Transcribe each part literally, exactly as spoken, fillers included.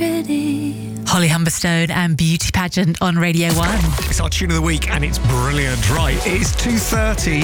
pretty. Holly Humberstone and Beauty Pageant on Radio one. It's our tune of the week and it's brilliant, right? It's two thirty.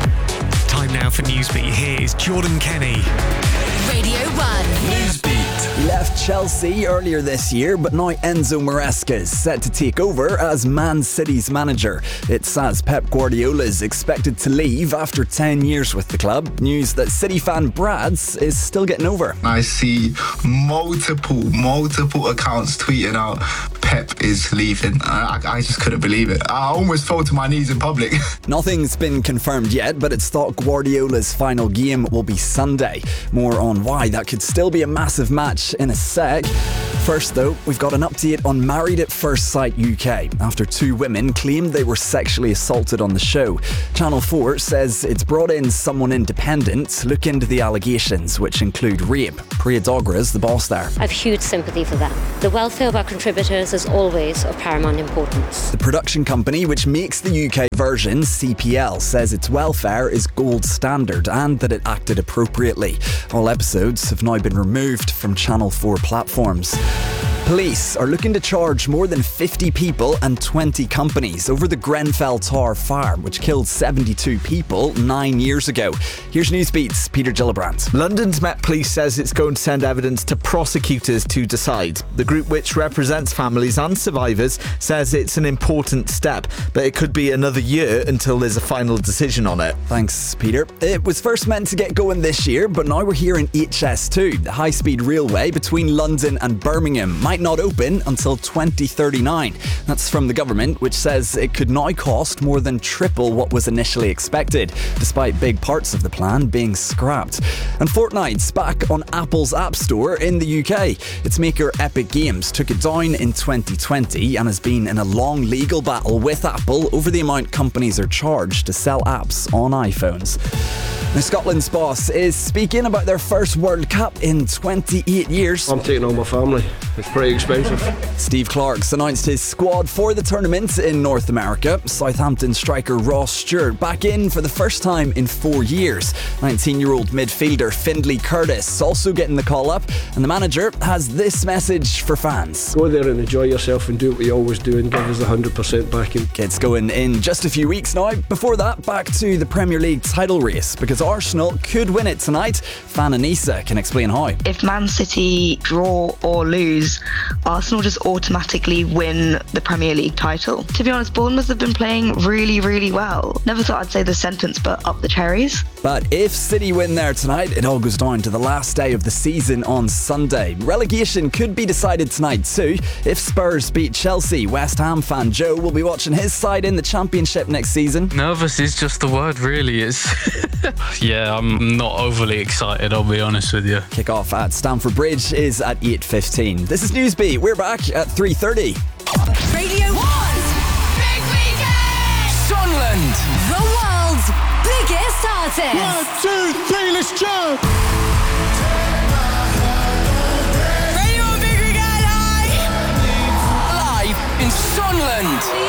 Time now for Newsbeat. Here is Jordan Kenny. Radio one. Newsbeat. He left Chelsea earlier this year, but now Enzo Maresca is set to take over as Man City's manager. It says Pep Guardiola is expected to leave after ten years with the club. News that City fan Brads is still getting over. I see multiple, multiple accounts tweeting out Pep is leaving. I, I just couldn't believe it. I almost fell to my knees in public. Nothing's been confirmed yet, but it's thought Guardiola's final game will be Sunday. More on why that could still be a massive match in a sec. First though, we've got an update on Married at First Sight U K after two women claimed they were sexually assaulted on the show. Channel four says it's brought in someone independent to look into the allegations, which include rape. Priya Dogra is the boss there. I have huge sympathy for them. The welfare of our contributors is always of paramount importance. The production company which makes the U K version, C P L, says its welfare is gold standard and that it acted appropriately. All episodes have now been removed from Channel four platforms. Police are looking to charge more than fifty people and twenty companies over the Grenfell Tower fire, which killed seventy-two people nine years ago. Here's Newsbeat's Peter Gillibrand. London's Met Police says it's going to send evidence to prosecutors to decide. The group, which represents families and survivors, says it's an important step, but it could be another year until there's a final decision on it. Thanks, Peter. It was first meant to get going this year, but now we're hearing H S two, the high-speed railway between London and Birmingham, might not open until twenty thirty-nine. That's from the government, which says it could now cost more than triple what was initially expected, despite big parts of the plan being scrapped. And Fortnite's back on Apple's App Store in the U K. Its maker Epic Games took it down in twenty twenty and has been in a long legal battle with Apple over the amount companies are charged to sell apps on iPhones. Now, Scotland's boss is speaking about their first World Cup in twenty-eight years. I'm taking all my family. It's pretty expensive. Steve Clark's announced his squad for the tournament in North America. Southampton striker Ross Stewart back in for the first time in four years. nineteen-year-old midfielder Findlay Curtis also getting the call up, and the manager has this message for fans. Go there and enjoy yourself and do what we always do and give us the one hundred percent backing. Gets going in just a few weeks now. Before that, back to the Premier League title race, because Arsenal could win it tonight. Fan Anissa can explain how. If Man City draw or lose, Arsenal just automatically win the Premier League title. To be honest, Bournemouth have been playing really, really well. Never thought I'd say the sentence, but up the cherries. But if City win there tonight, it all goes down to the last day of the season on Sunday. Relegation could be decided tonight too. If Spurs beat Chelsea, West Ham fan Joe will be watching his side in the Championship next season. Nervous is just the word, really. It's yeah, I'm not overly excited, I'll be honest with you. Kick-off at Stamford Bridge is at eight fifteen. This is Newsbeat. We're back at three thirty. Radio one. Big weekend. Sunland. The world's biggest artist. One, two, three, let's jump. Radio one Big Weekend live. Live in Sunland.